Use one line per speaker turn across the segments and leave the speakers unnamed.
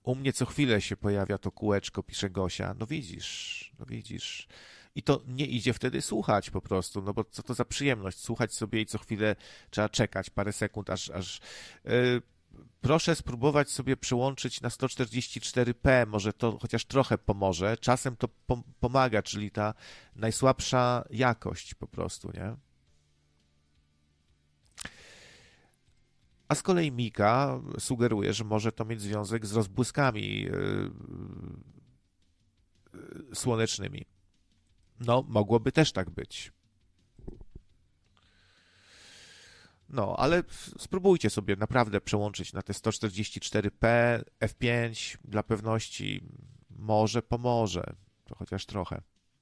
U mnie co chwilę się pojawia to kółeczko, pisze Gosia. No widzisz. I to nie idzie wtedy słuchać po prostu, no bo co to za przyjemność, słuchać sobie i co chwilę trzeba czekać parę sekund, aż proszę spróbować sobie przełączyć na 144p, może to chociaż trochę pomoże, czasem to pomaga, czyli ta najsłabsza jakość po prostu, nie? A z kolei Mika sugeruje, że może to mieć związek z rozbłyskami słonecznymi. No, mogłoby też tak być. No, ale spróbujcie sobie naprawdę przełączyć na te 144p, f5 dla pewności. Może pomoże, to chociaż trochę.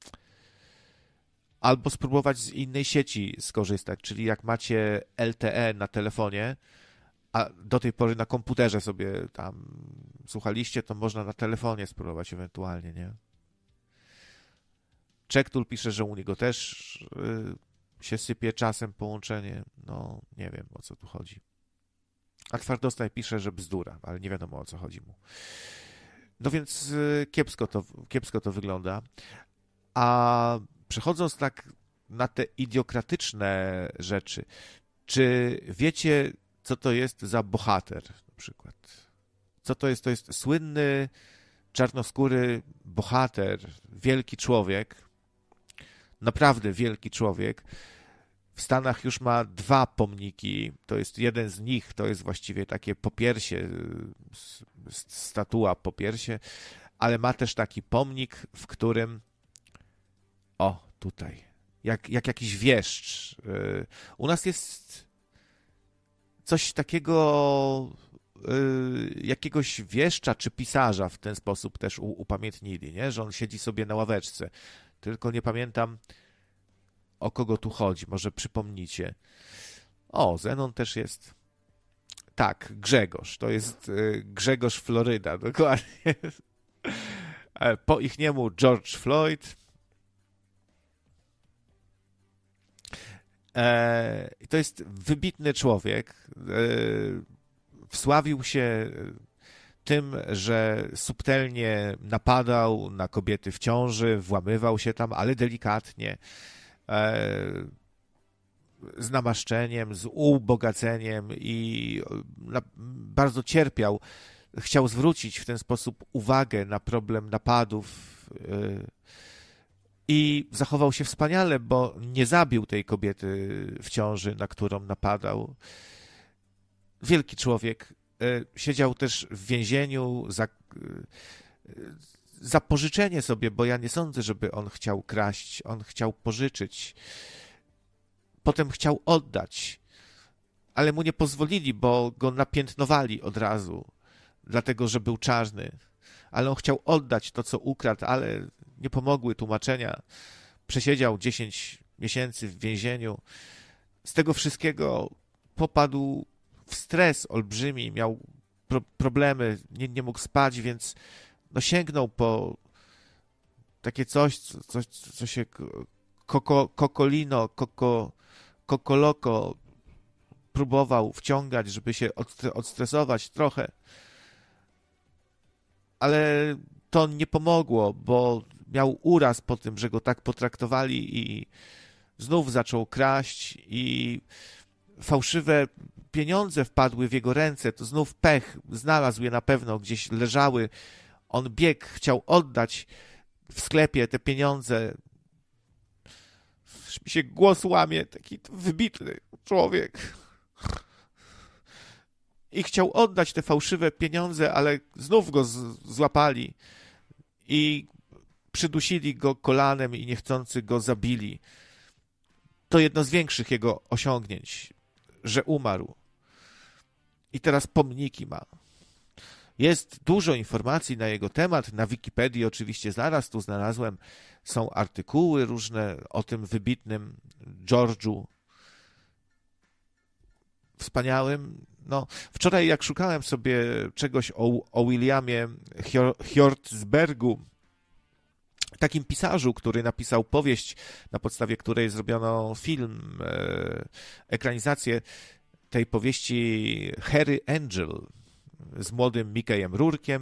Albo spróbować z innej sieci skorzystać, czyli jak macie LTE na telefonie, a do tej pory na komputerze sobie tam słuchaliście, to można na telefonie spróbować ewentualnie, nie? Czektul pisze, że u niego też się sypie czasem połączenie. No, nie wiem, o co tu chodzi. A Twardostaj pisze, że bzdura, ale nie wiadomo, o co chodzi mu. No więc kiepsko to wygląda. A przechodząc tak na te idiokratyczne rzeczy, czy wiecie, co to jest za bohater na przykład? Co to jest? To jest słynny, czarnoskóry bohater, wielki człowiek, naprawdę wielki człowiek. W Stanach już ma 2 pomniki. To jest jeden z nich, to jest właściwie takie popiersie, statua popiersie, ale ma też taki pomnik, w którym tutaj, jak jakiś wieszcz. U nas jest coś takiego, jakiegoś wieszcza czy pisarza w ten sposób też upamiętnili, nie? Że on siedzi sobie na ławeczce. Tylko nie pamiętam, o kogo tu chodzi. Może przypomnicie. Zenon też jest. Tak, Grzegorz. To jest Grzegorz Floryda, dokładnie. Po ich niemu George Floyd. To jest wybitny człowiek. Wsławił się tym, że subtelnie napadał na kobiety w ciąży, włamywał się tam, ale delikatnie, z namaszczeniem, z ubogaceniem i bardzo cierpiał. Chciał zwrócić w ten sposób uwagę na problem napadów i zachował się wspaniale, bo nie zabił tej kobiety w ciąży, na którą napadał. Wielki człowiek. Siedział też w więzieniu za pożyczenie sobie, bo ja nie sądzę, żeby on chciał kraść, on chciał pożyczyć. Potem chciał oddać, ale mu nie pozwolili, bo go napiętnowali od razu, dlatego, że był czarny. Ale on chciał oddać to, co ukradł, ale nie pomogły tłumaczenia. Przesiedział 10 miesięcy w więzieniu. Z tego wszystkiego popadł w stres olbrzymi, miał problemy, nie mógł spać, więc sięgnął po takie coś, co się kokolino, kokoloko próbował wciągać, żeby się odstresować trochę. Ale to nie pomogło, bo miał uraz po tym, że go tak potraktowali i znów zaczął kraść i fałszywe pieniądze wpadły w jego ręce, to znów pech, znalazł je na pewno, gdzieś leżały. On biegł, chciał oddać w sklepie te pieniądze. Mi się głos łamie, taki wybitny człowiek. I chciał oddać te fałszywe pieniądze, ale znów go złapali i przydusili go kolanem i niechcący go zabili. To jedno z większych jego osiągnięć, że umarł. I teraz pomniki ma. Jest dużo informacji na jego temat. Na Wikipedii oczywiście zaraz tu znalazłem. Są artykuły różne o tym wybitnym George'u. Wspaniałym. Wczoraj jak szukałem sobie czegoś o Williamie Hjortzbergu, takim pisarzu, który napisał powieść, na podstawie której zrobiono film, ekranizację tej powieści Harry Angel z młodym Mickeyem Rourke'iem